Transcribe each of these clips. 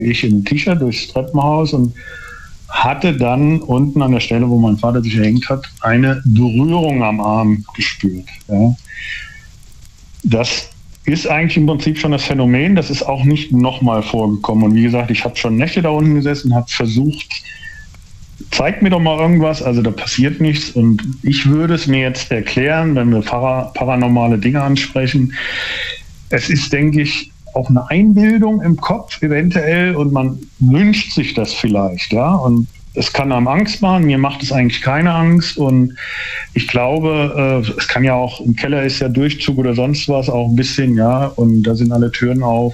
ich im T-Shirt durchs Treppenhaus und hatte dann unten an der Stelle, wo mein Vater sich erhängt hat, eine Berührung am Arm gespürt. Ja. Das ist eigentlich im Prinzip schon das Phänomen, das ist auch nicht nochmal vorgekommen. Und wie gesagt, ich habe schon Nächte da unten gesessen, habe versucht, zeig mir doch mal irgendwas, also da passiert nichts. Und ich würde es mir jetzt erklären, wenn wir paranormale Dinge ansprechen. Es ist, denke ich, auch eine Einbildung im Kopf eventuell und man wünscht sich das vielleicht, ja. Und es kann einem Angst machen, mir macht es eigentlich keine Angst und ich glaube, es kann ja auch, im Keller ist ja Durchzug oder sonst was auch ein bisschen, ja, und da sind alle Türen auf.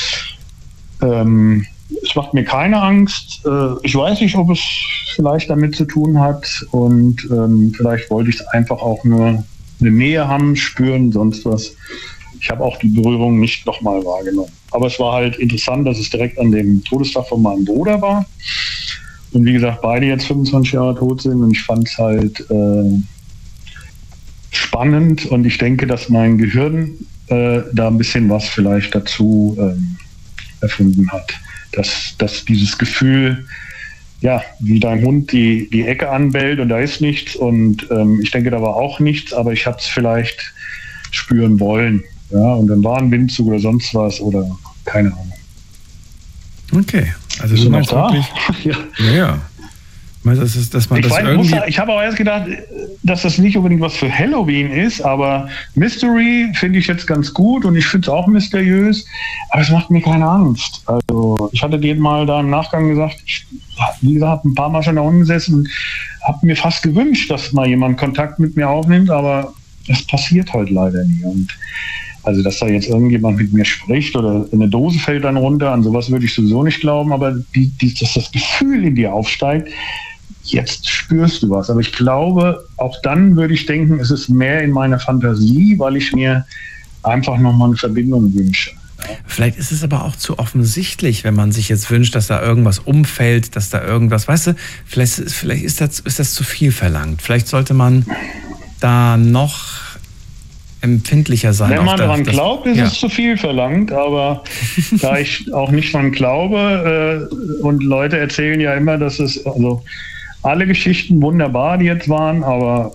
Es macht mir keine Angst. Ich weiß nicht, ob es vielleicht damit zu tun hat und vielleicht wollte ich einfach auch nur eine Nähe haben, spüren, sonst was. Ich habe auch die Berührung nicht nochmal wahrgenommen. Aber es war halt interessant, dass es direkt an dem Todestag von meinem Bruder war. Und wie gesagt, beide jetzt 25 Jahre tot sind. Und ich fand es halt spannend. Und ich denke, dass mein Gehirn da ein bisschen was vielleicht dazu erfunden hat. Dass dieses Gefühl, ja, wie dein Hund die Ecke anbellt und da ist nichts. Und ich denke, da war auch nichts. Aber ich habe es vielleicht spüren wollen. Ja, und dann war ein Windzug oder sonst was oder keine Ahnung. Okay, also du meinst wirklich... Ja. Ich habe auch erst gedacht, dass das nicht unbedingt was für Halloween ist, aber Mystery finde ich jetzt ganz gut und ich finde es auch mysteriös, aber es macht mir keine Angst. Also ich hatte dir mal da im Nachgang gesagt, ich habe ein paar Mal schon da unten gesessen und habe mir fast gewünscht, dass mal jemand Kontakt mit mir aufnimmt, aber es passiert halt leider nie. Und also, dass da jetzt irgendjemand mit mir spricht oder eine Dose fällt dann runter, an sowas würde ich sowieso nicht glauben, aber dass das Gefühl in dir aufsteigt, jetzt spürst du was. Aber ich glaube, auch dann würde ich denken, es ist mehr in meiner Fantasie, weil ich mir einfach nochmal eine Verbindung wünsche. Vielleicht ist es aber auch zu offensichtlich, wenn man sich jetzt wünscht, dass da irgendwas umfällt, dass da irgendwas, weißt du, vielleicht ist das zu viel verlangt. Vielleicht sollte man da noch empfindlicher sein. Wenn man daran glaubt, ist es zu viel verlangt, aber da ich auch nicht dran glaube und Leute erzählen ja immer, dass es, also alle Geschichten wunderbar, die jetzt waren, aber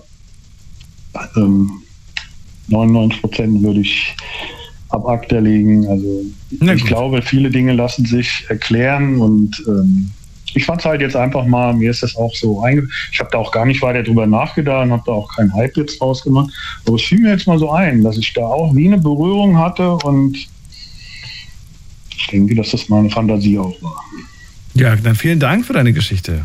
99% würde ich ab Akta legen. Also ich glaube, viele Dinge lassen sich erklären und ich fand es halt jetzt einfach mal, mir ist das auch so ich habe da auch gar nicht weiter drüber nachgedacht und habe da auch keinen Hype jetzt draus gemacht. Aber es fiel mir jetzt mal so ein, dass ich da auch wie eine Berührung hatte und ich denke, dass das meine Fantasie auch war. Ja, dann vielen Dank für deine Geschichte.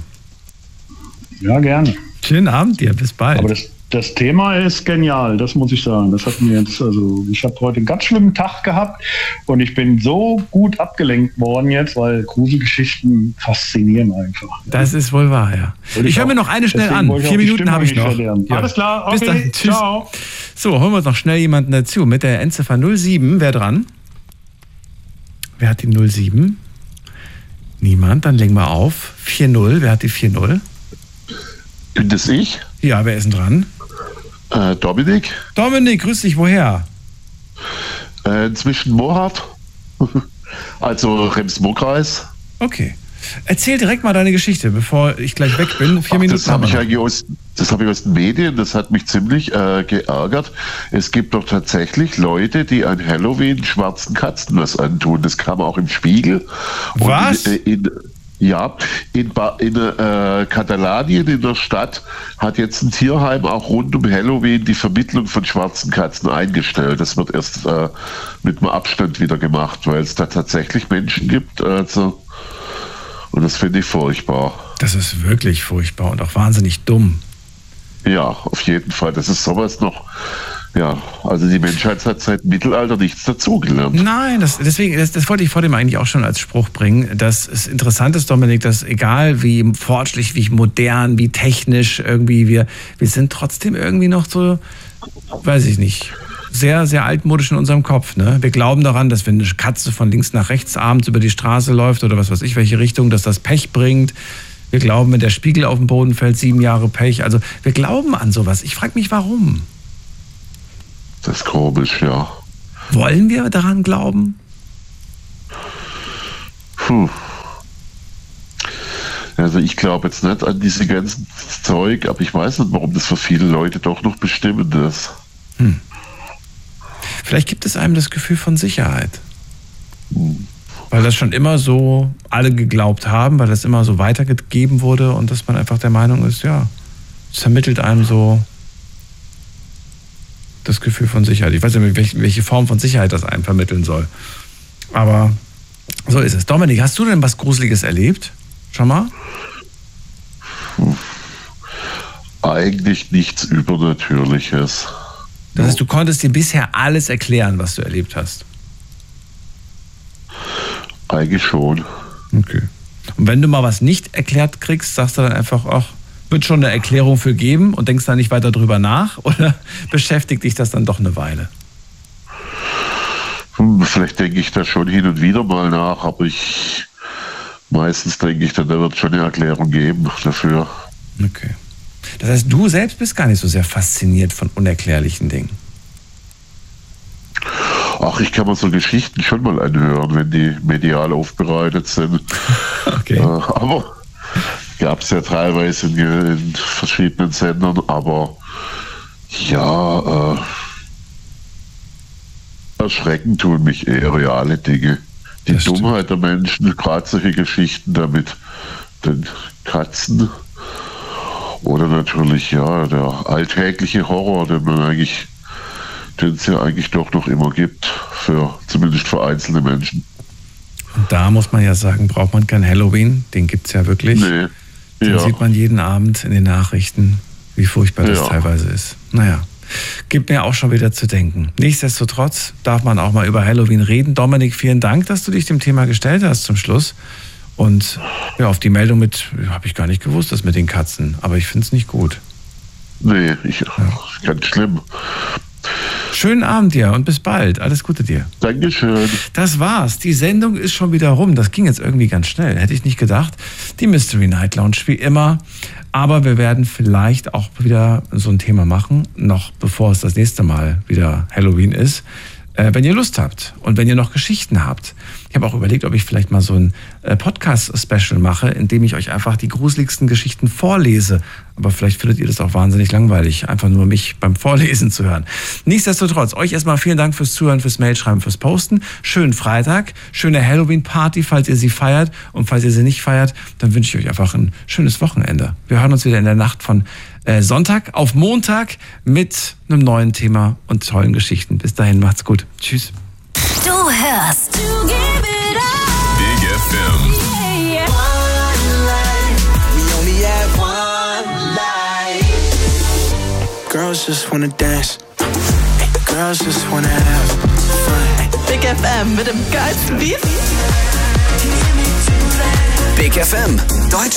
Ja, gerne. Schönen Abend dir, bis bald. Aber das Thema ist genial, das muss ich sagen. Das hat mir jetzt, also ich habe heute einen ganz schlimmen Tag gehabt und ich bin so gut abgelenkt worden jetzt, weil Gruselgeschichten faszinieren einfach. Das ist wohl wahr, ja. Ich höre mir noch eine schnell an. 4 Minuten habe ich noch. Ja. Alles klar, okay, bis dann. Tschüss. Ciao. So, holen wir uns noch schnell jemanden dazu. Mit der Endziffer 07, wer dran? Wer hat die 07? Niemand, dann legen wir auf. 40, wer hat die 40? Bin das ich? Ja, wer ist denn dran? Dominik. Dominik, grüß dich, woher? Zwischen Morat, also Rems-Murr-Kreis. Okay. Erzähl direkt mal deine Geschichte, bevor ich gleich weg bin. 4 Minuten. Das habe ich eigentlich aus den Medien, das hat mich ziemlich geärgert. Es gibt doch tatsächlich Leute, die an Halloween schwarzen Katzen was antun. Das kam auch im Spiegel. Was? Ja, in Katalanien in der Stadt hat jetzt ein Tierheim auch rund um Halloween die Vermittlung von schwarzen Katzen eingestellt. Das wird erst mit einem Abstand wieder gemacht, weil es da tatsächlich Menschen gibt. Also, und das finde ich furchtbar. Das ist wirklich furchtbar und auch wahnsinnig dumm. Ja, auf jeden Fall. Das ist sowas noch. Ja, also die Menschheit hat seit Mittelalter nichts dazugelernt. Nein, das wollte ich vor dem eigentlich auch schon als Spruch bringen, dass es interessant ist, Dominik, dass egal wie fortschrittlich, wie modern, wie technisch irgendwie wir sind trotzdem irgendwie noch so, weiß ich nicht, sehr, sehr altmodisch in unserem Kopf. Ne? Wir glauben daran, dass wenn eine Katze von links nach rechts abends über die Straße läuft oder was weiß ich, welche Richtung, dass das Pech bringt. Wir glauben, wenn der Spiegel auf den Boden fällt, 7 Jahre Pech. Also wir glauben an sowas. Ich frage mich, warum? Das ist komisch, ja. Wollen wir daran glauben? Also ich glaube jetzt nicht an diese ganzen Zeug, aber ich weiß nicht, warum das für viele Leute doch noch bestimmend ist. Vielleicht gibt es einem das Gefühl von Sicherheit. Weil das schon immer so alle geglaubt haben, weil das immer so weitergegeben wurde und dass man einfach der Meinung ist, ja, es vermittelt einem so das Gefühl von Sicherheit. Ich weiß nicht, welche Form von Sicherheit das einem vermitteln soll. Aber so ist es. Dominik, hast du denn was Gruseliges erlebt? Schon mal? Eigentlich nichts Übernatürliches. Das heißt, du konntest dir bisher alles erklären, was du erlebt hast? Eigentlich schon. Okay. Und wenn du mal was nicht erklärt kriegst, sagst du dann einfach, ach, wird schon eine Erklärung für geben und denkst dann nicht weiter drüber nach? Oder beschäftigt dich das dann doch eine Weile? Vielleicht denke ich da schon hin und wieder mal nach, aber meistens denke ich dann, da wird schon eine Erklärung geben dafür. Okay. Das heißt, du selbst bist gar nicht so sehr fasziniert von unerklärlichen Dingen? Ach, ich kann mir so Geschichten schon mal anhören, wenn die medial aufbereitet sind. Okay. Aber gab es ja teilweise in verschiedenen Sendern, aber ja, erschrecken tun mich eher reale Dinge. Die Das Dummheit der Menschen, gerade solche Geschichten da mit den Katzen oder natürlich ja der alltägliche Horror, den es ja eigentlich doch noch immer gibt, zumindest für einzelne Menschen. Und da muss man ja sagen, braucht man kein Halloween, den gibt es ja wirklich. Nee. Den sieht man jeden Abend in den Nachrichten, wie furchtbar das teilweise ist. Naja, gibt mir auch schon wieder zu denken. Nichtsdestotrotz darf man auch mal über Halloween reden. Dominik, vielen Dank, dass du dich dem Thema gestellt hast zum Schluss. Und ja, auf die Meldung habe ich gar nicht gewusst, das mit den Katzen. Aber ich finde es nicht gut. Nee, ganz schlimm. Schönen Abend dir und bis bald. Alles Gute dir. Dankeschön. Das war's. Die Sendung ist schon wieder rum. Das ging jetzt irgendwie ganz schnell. Hätte ich nicht gedacht. Die Mystery Night Lounge wie immer. Aber wir werden vielleicht auch wieder so ein Thema machen, noch bevor es das nächste Mal wieder Halloween ist. Wenn ihr Lust habt und wenn ihr noch Geschichten habt. Ich habe auch überlegt, ob ich vielleicht mal so ein Podcast-Special mache, in dem ich euch einfach die gruseligsten Geschichten vorlese. Aber vielleicht findet ihr das auch wahnsinnig langweilig, einfach nur mich beim Vorlesen zu hören. Nichtsdestotrotz, euch erstmal vielen Dank fürs Zuhören, fürs Mailschreiben, fürs Posten. Schönen Freitag, schöne Halloween-Party, falls ihr sie feiert. Und falls ihr sie nicht feiert, dann wünsche ich euch einfach ein schönes Wochenende. Wir hören uns wieder in der Nacht von Sonntag auf Montag mit einem neuen Thema und tollen Geschichten. Bis dahin, macht's gut. Tschüss. Du hörst Big FM. yeah. We only have one life. Girls just wanna dance. Girls just wanna have fun. Big FM mit dem geilsten Beat. Big FM. Deutsch